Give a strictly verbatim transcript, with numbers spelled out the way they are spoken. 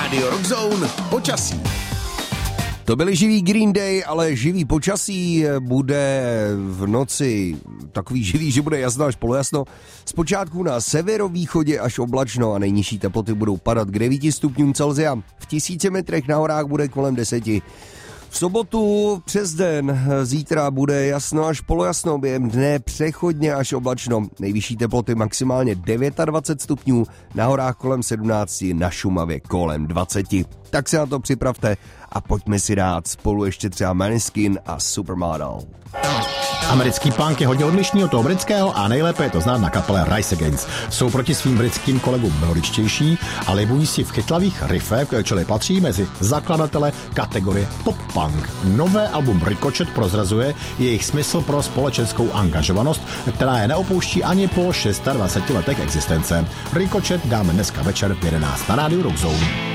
Radio Rock Zone počasí. To byly živý Green Day, ale živý počasí bude v noci takový živý, že bude jasno až polojasno. Zpočátku na severovýchodě až oblačno a nejnižší teploty budou padat k devíti stupňům Celsia. V tisíci metrech na horách bude kolem deseti. V sobotu přes den zítra bude jasno až polojasno, během dne přechodně až oblačno. Nejvyšší teploty maximálně dvacet devět stupňů, na horách kolem sedmnáct, na Šumavě kolem dvacet. Tak se na to připravte a pojďme si dát spolu ještě třeba Maneskin a Supermodel. Americký punk je hodně odlišný od toho britského a nejlépe je to znát na kapele Rise Against. Jsou proti svým britským kolegům melodičtější a libují si v chytlavých riffech, čili patří mezi zakladatele kategorie pop-punk. Nové album Ricochet prozrazuje jejich smysl pro společenskou angažovanost, která je neopouští ani po dvaceti šesti letech existence. Ricochet dáme dneska večer v jedenáct na rádiu Rock Zone.